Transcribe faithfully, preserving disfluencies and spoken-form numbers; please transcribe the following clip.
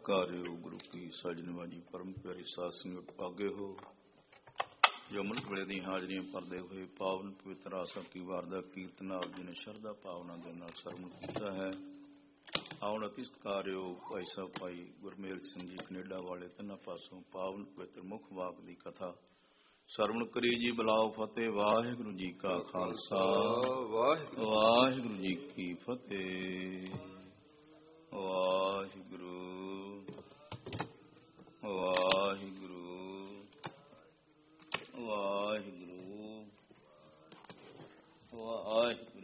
ਸਤਿਕਾਰਿਓ ਗੁਰੂ ਕੀ ਸਾਜਨਵਾ ਜੀ, ਪਰਮ ਪਿਆਰੀ ਸਾਧ ਸੰਗਤ ਭਾਗੇ ਹੋ ਜੋ ਅੰਮ੍ਰਿਤ ਵੇਲੇ ਦੀਆਂ ਹਾਜ਼ਰੀਆਂ ਭਰਦੇ ਹੋਏ ਪਾਵਨ ਪਵਿੱਤਰ ਆਸਾ ਕੀ ਵਾਰ ਦਾ ਕੀਰਤਨ ਆਪ ਜੀ ਨੇ ਸ਼ਰਧਾ ਭਾਵਨਾ ਦੇ ਨਾਲ ਸਰਵਣ ਕੀਤਾ ਹੈ। ਆਉਣ ਅਤੀ ਸਤਿਕਾਰਿਓ ਭਾਈ ਸਾਹਿਬ ਭਾਈ ਗੁਰਮੇਲ ਸਿੰਘ ਜੀ ਕੈਨੇਡਾ ਵਾਲੇ, ਤਿੰਨਾਂ ਪਾਸੋਂ ਪਾਵਨ ਪਵਿੱਤਰ ਮੁੱਖ ਵਾਕ ਦੀ ਕਥਾ ਸਰਵਣ ਕਰੀ ਜੀ। ਬੁਲਾਓ ਫਤਿਹ। ਵਾਹਿਗੁਰੂ ਜੀ ਕਾ ਖਾਲਸਾ, ਵਾਹਿਗੁਰੂ ਜੀ ਕੀ ਫਤਿਹ। ਵਾਹਿਗੁਰੂ ਵਾਹਿਗੁਰੂ ਵਾਹਿਗੁਰੂ ਵਾਹਿਗੁਰੂ।